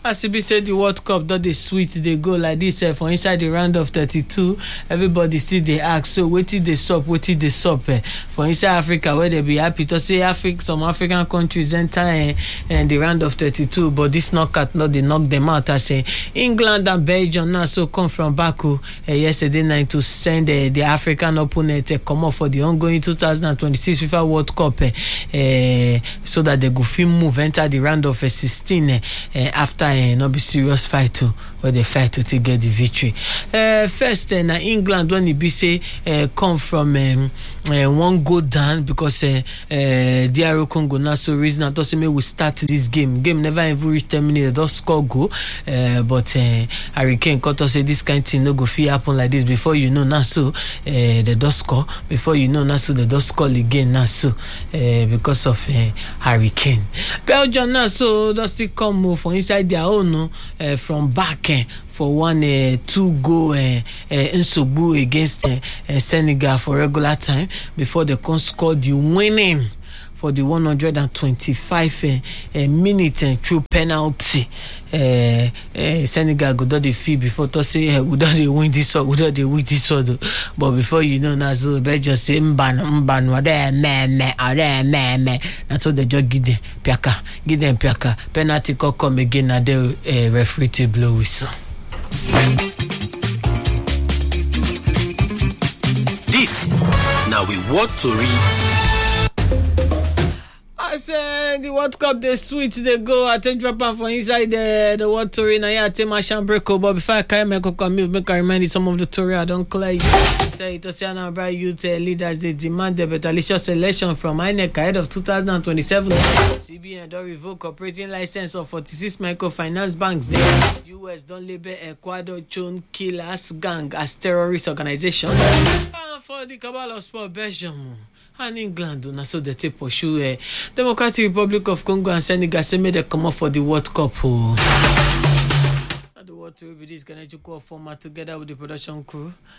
As be said, the World Cup don't they sweet they go like this for inside the round of 32. Everybody still they ask, so what did they sup? For inside Africa where they be happy to say some African countries enter and the round of 32, but this knockout not they knock them out. I say England and Belgium now so come from Baku yesterday night to send the African opponent come up for the ongoing 2026 FIFA World Cup so that they go fit move enter the round of 16 after not be serious fight too, where they fight to get the victory. First na England when it be say come from one go down because DR Congo now so reason to say we start this game never even reach 10 minutes, they don't score goal, but Harry Kane got to say this kind of thing no go fit happen like this. Before you know now so they don't score, before you know now so they don't score again now so because of Harry Kane. Belgium now so does still come move for inside their own from back for 1-2 goal Nsobu against Senegal for regular time before they can score the winning for the 125 minutes through penalty. Senegal go do the fee before to say we don't win this one, but before you know now so Belgium say mban that's what they just give them piaka penalty come again and the referee to blow whistle. This now we want to read. I say the World Cup they sweet they go. I take drop for inside the World Tour now. Yeah, I take my break. But before I carry my cocoa milk, make I remind you some of the Tour I don't clear. Tell you to say now bright youth leaders they demand the betalicious selection from INEC ahead of 2027. CBN don't revoke operating license of 46 microfinance banks. The US don't label Ecuador Chon Killers Gang as terrorist organization. And for the cabal of sport Belgium and England, na so they take pursue Democratic Republic of Congo and Senegal say make they come up for the World Cup. The World Tour with this Ghanaian format together with the production crew.